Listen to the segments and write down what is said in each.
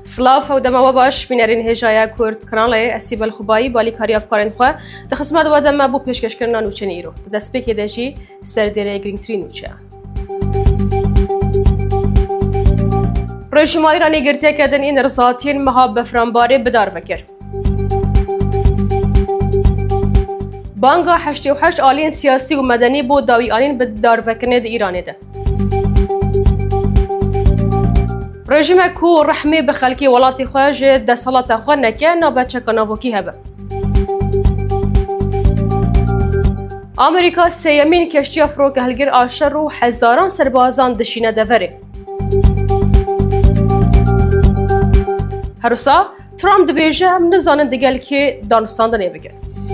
سلاف و دما باش بینرین هجایا کرد کانال اسیب الخبایی بالی کاری افکارن خو تخصمات و دما بو پیشکش کردن نوچه نیرو دست پکی داشی سردره گرینگ تری نوچه رژیم ایرانی گرتیا کردن این رساتین مها بفرانباری بدار فکر بانگا 88 آلین سیاسی و مدنی بود داوی آلین بدار فکرنه ایرانی ده رژیم کو رحمی به خلکی ولاتی خواج دسالت خو نکه نابد چکناوکی هبه آمریکا سیمین کشتی افروک هلگر آشر و هزاران سربازان دشینه دوره هروسا ترامپ دبیجه هم نزانن دگل که دانستان دنه بگن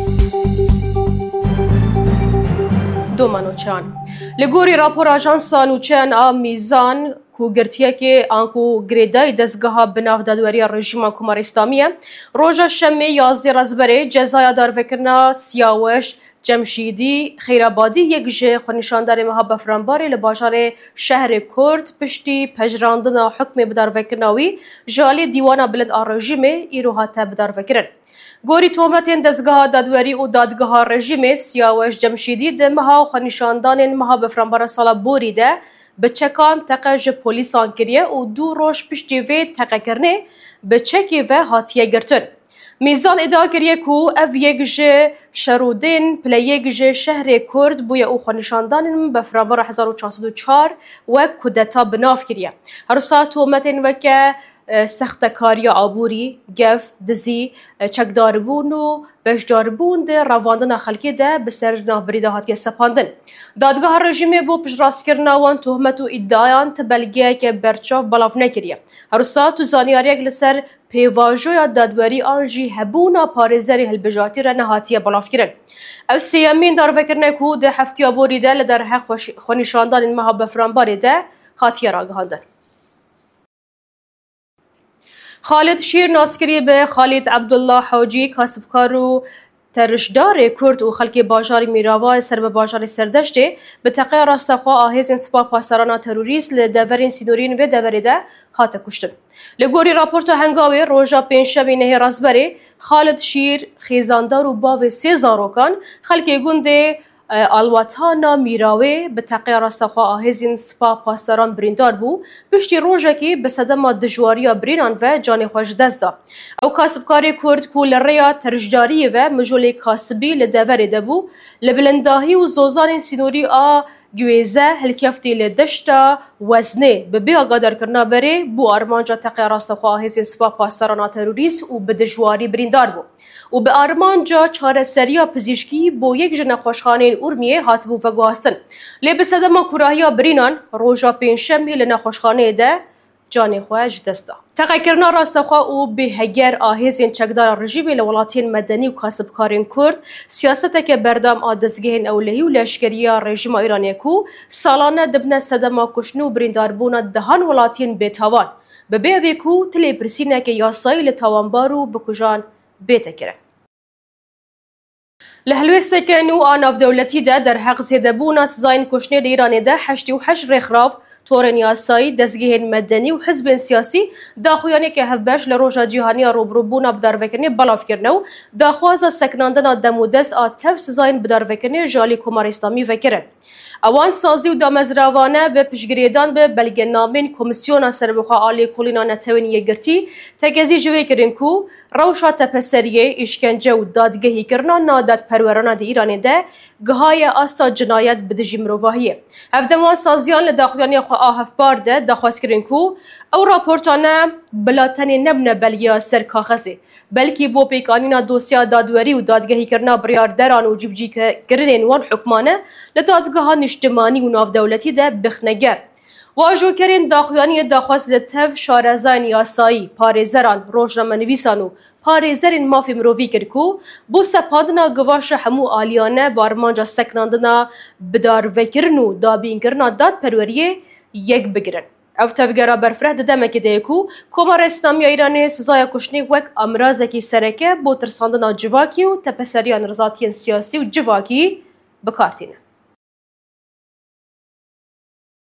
دومانوچان لگوری راپور آژانسا نوچان میزان کو گرتیه که آنکو گریدای دستگاه بناو دادوری رژیم کمار اسلامیه روژا شمی 11 رزبره جزای دار فکرنا سیاوش جمشیدی خیرآبادی یک جه خونشاندار مها بفرانباری لباجار شهر کرد پشتی پجراندن حکم بدار فکرناوی جالی دیوان بلند رژیم ایروهاته بدار فکرن گوری تومتین دستگاه دادوری و دادگاه رژیم سیاوش جمشیدی دمها خونشاندان مها بفرانبار سالا بوریده بچکان تقج پلیسان کریه و دو روش پشتی وی تقکرنه بچکی و هاتیه گرتن میزان ادعا کریه کو اف یک جه شرودین پلی یک جه شهر کرد بوی او خونشاندان بفرانبار 1404 و کودتا بناف کریه هر ساعت تومتین وکه سختکاری عبوری، گف، دزی، چکداربون و بشداربون ده رواندن خلکی ده بسر نابریده هاتی سپاندن. دادگاه رژیمی بو پشراست کرنا وان تهمت و ادعایان تبلگیه که برچاف بلاف نکریه. هر ساعت تو زانیاریگ لسر پیواجویا دادوری آنجی هبونا پارزری هلبجاتی را نهاتیه بلاف کرن. او سیامین دار فکرنه که ده هفتی عبوری ده لدر حق خونشاندان المها بفرانباری ده هاتیه راگهاندن. خالد شیر ناسکری به خالد عبدالله حاجی کاسبکار و ترشدار کرد و خلک باجار میراوا سر به باجار سردشته به تقیه راستخوا آهز سپا پاسرانا تروریست لدورین سینورین و دوریده هات کشتن. لگوری راپورت هنگاوی روژا پنجشنبه نه رازبری خالد شیر خیزاندار و باو 3 زاروکان خلک گونده الواتانا میراوی به تقیه راستخوا آهزین سپا پاسداران بریندار بو پشتی روژه که به صدم دجواری برینان و جان خوش دست دا او کاسبکاری کرد که لریا ترجداری و مجولی کاسبی لدوری دبو لبلنداهی و زوزان سینوری گویزه هلکفتی لدشتا وزنه به بیا قادر کرنا بره بو آرمانجا تقیه راستخوا آهزین سپا پاسداران تروریست و به دجواری بریندار بو و به آرمانجا چاره سریا پزشکی با یک جن نخوشخانه ارمیه هات بو فگواستن لی به صدما کراهیا برینان روژا پنجشنبه لنخوشخانه ده جان خواج دستا تقیکرنا راستخوا و به هگر آهزین چکدار رژیم لولاتین مدنی و کاسبکارین کرد سیاست که بردام آدزگهن اولهی و لشکریا رژیم ایرانی کو سالانه دبن صدما کشنو برینداربونا دهان ولاتین بیتاوان به بیوی کو تلی پرسینه که یاسایی لتاوانبارو بکجان بیت کرد. لهلوسته که نو آناف دولتی ده در حق زیدبونا سزاین کشنه ایرانی ده 88 رخراف تورن یاسایی دزگهن مدنی و حزب سیاسی داخویانی که هفبش لروجا جیهانی روبروبونا بداروکرنی بلاف کرنو داخواز سکناندن دمودس آتف سزاین بداروکرنی جالی کمار اسلامی وکرن. اوان سازی و دامزراوانه به پشگریدان به بلگنامین کمیسیون سربخوا آلی کولینا نتوینی یگرتی تگزی جوی کرن کو روشا تپسریه اشکنجه و دادگهی کرنا نادت پرورانه دی ایرانی ده گهای آستا جنایت بدجی مروواهیه. هفدمان سازیان لداخلیانی خوا آهف بارده داخواست کرن کو او راپورتانه بلاتنی نبنه بلیا سر کاخزه بلکی بو پیکانینا دوسیا دادوری و دادگهی کرنا بریاردران و جیبجی کرنین وان حکمانه لدادگهان اجتماعی و ناف دولتی ده بخنگر واجو کرین داخلیانی داخواست لطف شارزان یاسایی پارزران روشنامه‌نویسان و پارزرین مافی مروی کرکو بو سپاندنا گواش همو آلیانه بارمانجا سکناندنا بدار وکرن و دابین کرنا داد پروریه یک بگیرن. او تفگرا برفره دمک دیکو کمار اسلامی ایرانی سزای کشنی وک امراضی سرکه بو ترساندنا جواکی و تپسریان رضاتین سیاسی و جواکی بکارتینه.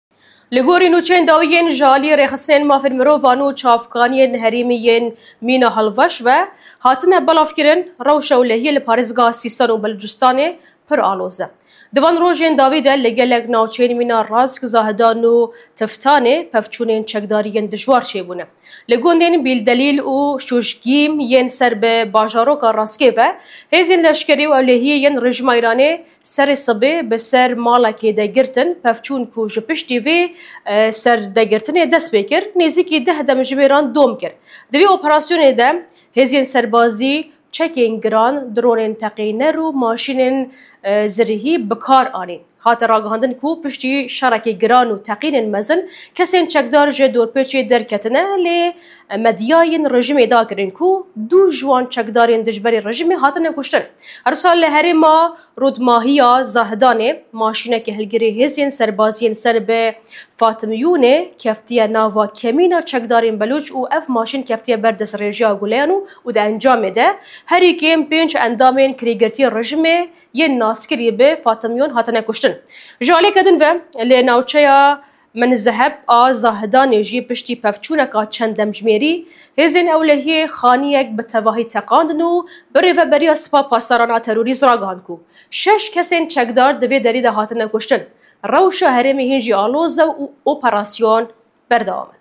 لگوری نوچین داویین جالی رخصین مافن مروفانو چافکانین هریمین مینا هلوش و هاتنه بلاف کرن روش و لهی لپارزگاه سیستان و بلوچستان پر آلوزه. دوان روژین داوی ده لگلگ ناوچین مینا رازک زاهدان و تفتانه پفچونین چکداریین دجوار چیبونه. لگوندین بیل دلیل و شوشگیم ین سر به باجاروکا راسکه و هزین لشکری و لهیین رژیم ایرانی سر صبح به سر مالکی دگرتن پفچون کو جپشتی و سر دگرتن دست بکر نزدیکی 10 دمجمیران دوم کرد. دوی اپراسیون ده هزین سربازی چکین گران درون تقینر و ماشین زرهی بکار آنین. هات راگهاندن کو پشتی شرکی گران و تقین مزن کسین چکدار جه دورپیچی درکتنه لی مدیاین رژیم ادا کرن کو دو جوان چکدارین دجبری رژیم هاتن کشتن. هر سال هری ما رودماهیا زاهدانه ماشینه که هلگری هزین سربازین سر به فاطمیونه کفتیه ناوا کمینا چکدارین بلوچ و اف ماشین کفتیه بردس ریجیا گولیانو و ده انجام ده هری کم پینچ اندامین کریگرتی رژیم یه ناسکری به فاطمیون هاتن کشتن. جالی کدن و لناوچه من ذهب زاهدان جی پشتی پفچونکا چند دمجمیری هزین اولهی خانیک به تواهی تقاندنو بری و بری اسپا پاسارانا تروریز راگان کو 6 کسین چکدار دوی دری ده هاتن کشتن روش هرمی هنجی آلوزه و اپراسیون بردامن.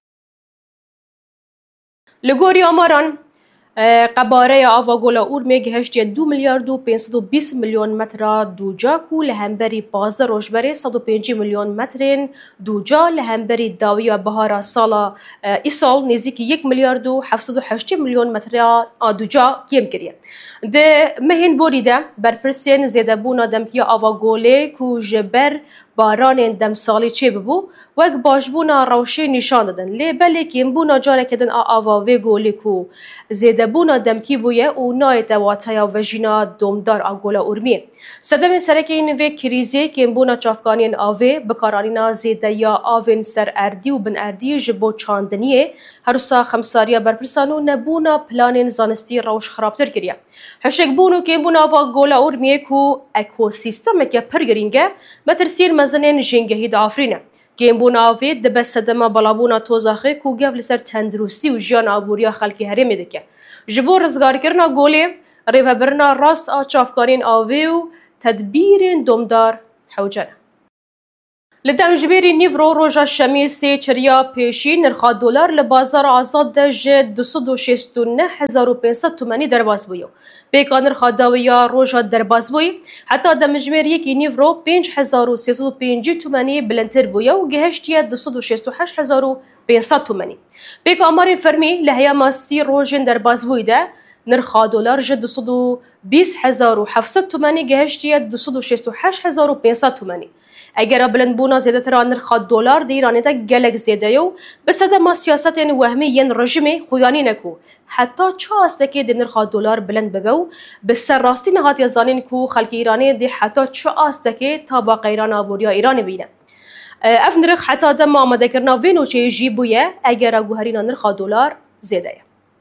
لگوری آماران قباره آواگولا اورمی گهشتی 2 میلیارد و 520 میلیون متر دوجا کو لهمبری پازه روشبری 105 میلیون مترین دوجا لهمبری داوی و بهار سالا ایسال نزدیکی 1 میلیارد و 708 میلیون متر دوجا کم کریه. ده مهین بوریده برپرسین زیاده بونا دمپیا آواگوله کو جبر باران دم سالی چه ببو وک باشبونا روشی نشان دادن لی بله کیم بونا جاره کدن آواوی گولی کو زیده بونا دمکی بویه و نای دواتایا وجینا دومدار آگولا ارمیه. صدم سرکه این وی کریزی کیم بونا چافکانین آوی بکارانینا زیده یا آوین سر اردی و بن اردی جبو چاندنیه هروسا خمساریا برپرسانو نبونا پلانین زانستی روش خرابتر کریه. هشک بونو کیم بونا آواگولا ارمیه کو اکوسیستم که پرگرینگه مترسیل مزنین جنگهی دافرینه. کیم بونا آوی دبست دما بلابونا توزاخه کو گف لسر تندرستی و جان آبوریا خلکی هرمی دکه. جبو رزگار کرنا گولی ریوه برنا راست آچافکارین آوی و تدبیرین دومدار حوجنه. لدمجبیری نیورو روژا شمیسی چریا پیشی نرخ دلار لبازار آزاد دج 269,500 تومانی درباز بویو. بیکا نرخ داویا روژا درباز بوی حتی دمجبیر یکی نیورو 5,350 تومانی بلندتر بویو و گهشتیه 268,500 تومانی. بیکا آمارین فرمی لحیا ماسی روژن درباز بویده نرخ دلار جه 220,700 تومانی گهشتیه 268,500 تومانی. اگر بلند بونا زیاده تر نرخ دلار دی ایران ده گلک زیاده یو بسده ما سیاست این وهمی ین رژیم خویانی نکو حتی چه است که دی نرخ دلار بلند ببو بسر راستی نهات یزانین کو خلک ایرانی دی حتی چه است که تا با ایران آبوریا ایران بینه اف نرخ حتی دم آماده کرنا وینو چه جی بویه اگر گوهرین نرخ دلار زیاده.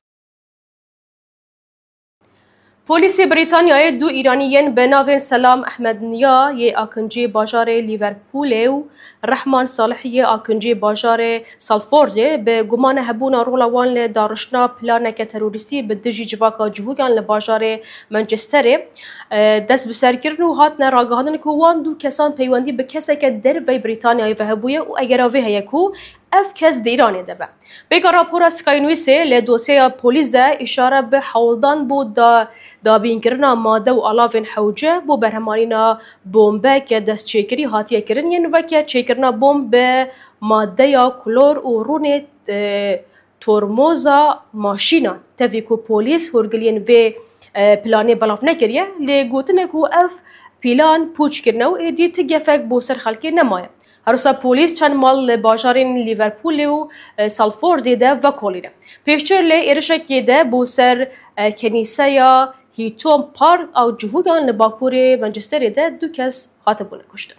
پلیس بریتانیای 2 ایرانیین به نام سلام احمد نیا ی آکنجی بازار لیورپول و رحمان صالحی آکنجی بازار سالفورد به گمان هبونا رولوان لدارشنا پلانک تروریستی به دژی جواکا جوگان لبازار منچستر دست بسر کردن و هات نراگهاندن که وان دو کسان پیوندی به کسی که در وی بریتانیای و هبویه و اگر آوه هیکو اف کس دیرانه دبه. بیکا راپورا سکای نویسه لدوسیا پلیس ده اشاره به حولدان بود دا بین کرنا ماده و آلاوین حوجه بو برهمانینا بومبه که دست چیکری هاتیه کرن ین وکه چیکرنا بومب به ماده یا کلور و رون ترموزا ماشینان تفیکو پلیس هرگلین و پلانی بلاف نکریه لگوتنه کو اف پلان پوچ کرنه و ایدی تگفک بو سر خلکی نمایه. هروسا پلیس چند مال بازارین لیورپول و سالفورد ده وکولیده. پیشتر لی ارشکی ده بو سر کنیسه یا هیتوم پارک او جهوگان لباکور منچستر ده 2 کس هاتبونه کشته.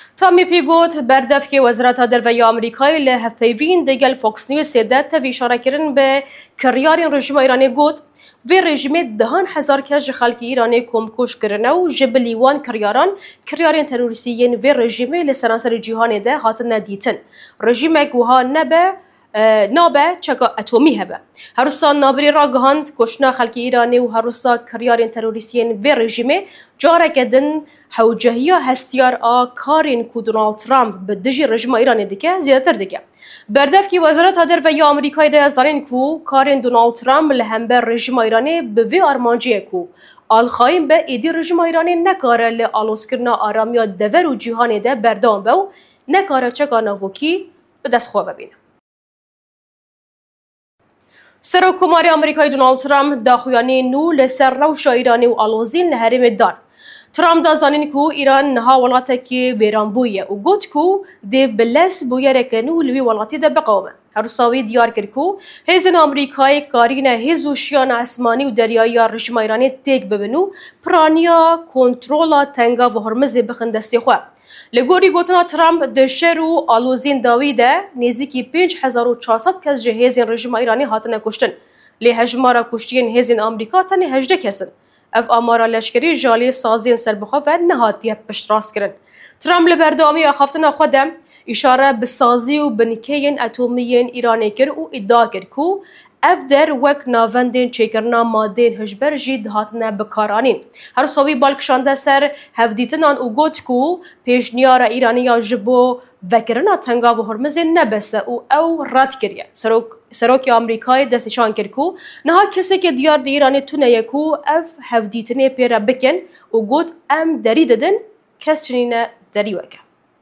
تامی پیگوت بردف که وزارت دروی آمریکای له هفپیوین دگل فوکس نیوز سیدت تفی اشاره کردن به کریارین رژیم ایرانی گوت و رژیم دهان هزار کش خلکی ایرانی کمکوش کرنه و جبلیوان کریارین تروریسیین و رژیم لسرانسر جهان ده هاتن دیتن رژیم گوها نابه چکا اتمی هبه هروسا نابری را گهاند کشنا خلکی ایرانی و هروسا کریارین تروریسیین و رژیم جاره کدن حوجهیا هستیار کارین کو دونالد ترامپ به دژی رژیم ایرانی دیگه زیادتر دیگه بردف کی وزارت دروی آمریکای ده زانین کو کارین دونالد ترامپ لهمبر رژیم ایرانی به وی آرمانجی کو آلخایم به ایدی رژیم ایرانی نکاره ل آلوسکرنا آرامیا دور و جهان ده بردام بو نکاره چکا نوکی به دست خواه ببینه سرکوماری آمریکای دونالد ترامپ داخویانی نو لسر روش ایرانی و آلوزین لحریم دان. ترامپ دا زانین کو ایران نها ولاته که بیران بویه و گوت کو دی بلس بویه رکنو لوی ولاتی ده بقومه. هروساوی دیار کرد کو هزین آمریکای کارین هزو شیان اسمانی و دریایی رژیم ایرانی تیک ببینو پرانیا کنترولا تنگا و هرمز بخندستی خواه. لگوری گوتنا ترامپ دشر و آلوزین داویده نزدیکی 5400 کس جهیزین رژیم ایرانی هاتنه کشتن. لی هجمارا کشتین هزین آمریکا تنی 18 کسن. اف آمارا لشکری جالی سازین سربخوا و نهاتیه پشت راست کرن. ترامپ لبردامی آخافتنا خودم اشاره به سازی و بنکین اتمیین ایرانی کر و ادعا کر کو اف در وک ناوندین چیکرنا مادین هجبر جید هاتنه بکارانین. هر صوی بالکشانده سر هفدیتنان او گوت کو پیشنیار ایرانیا جبو وکرنا تنگا و هرمزین نبسه او رد کریه. سروک آمریکای دست نشان کرد کو نها کسی که دیار دی ایرانی تونه یکو اف هفدیتنه پیره بکن او گوت ام دری ددن کس چنینه دری وکه.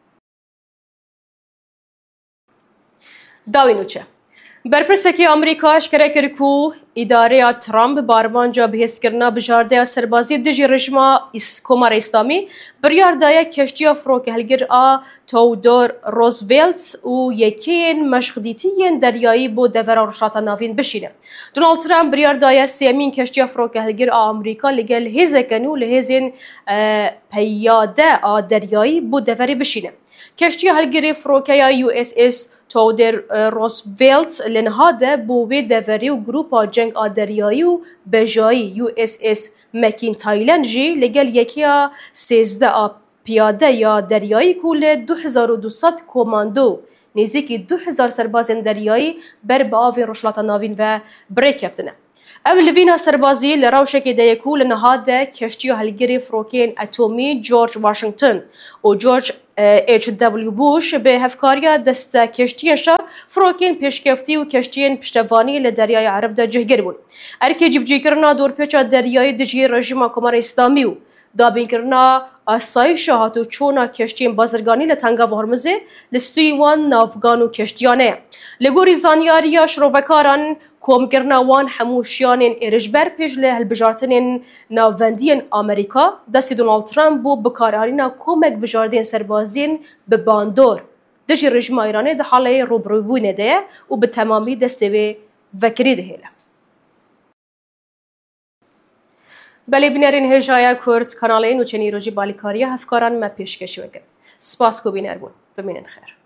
داوینو چه؟ برپرسکی آمریکا اشکره کرد کو اداره ترامپ بارمانجا بحث کرنا بجارده سربازی دژی رژیم کمار اسلامی بریاردای کشتی فروک هلگر تودور روزولت و یکین مشغدیتین دریایی بو دور رشات ناوین بشینه. دونالد ترامپ بریاردای سیمین کشتی فروک هلگر آمریکا لگل هزکنو لهزین پیاده دریایی بو دوری بشینه. کشتی هلگری فروکیا USS تودر روزولت لنهاده بوی دوری و گروپا جنگ دریایی و بجایی USS مکین تایلند جی لگل یکیا 13 پیاده یا دریایی کل 2200 کماندو نزدیکی 2000 سرباز دریایی بر باوی رشلات ناوین و بریک یافتنه. اول لوینا سربازی لراوشک دیکو لنهاده کشتی هلگری فروکین اتمی جورج واشنگتن و جورج H.W. بوش به هفکاریا دست کشتیشا فروکین پیشکفتی و کشتین پشتوانی لدریای عرب ده جهگر بون. ارکی جبجی کرنا دور پیچا دریای دجی رژیم کمار اسلامی و دابین کرنا آسایش هاتو چونا کشتین بازرگانی لتنگا و هرمزه لستوی وان نافگان و کشتیانه. لگوری زانیاریا شروفکاران کوم کرنا وان حموشیانین ارجبر پیش له البجارتنین ناوندین آمریکا دست دونالد ترامپ بو بکارهارینا کومک بجاردین سربازین به باندور دژی رژیم ایرانی ده حاله روبروبونه ده و به تمامی دستوی وکری دهیله. بله بینرین هجای کرد کانال این و چنین روزی بالیکاری هفکاران ما پیشکشی وکر. سپاس کو بینر بون. ببینن خیر.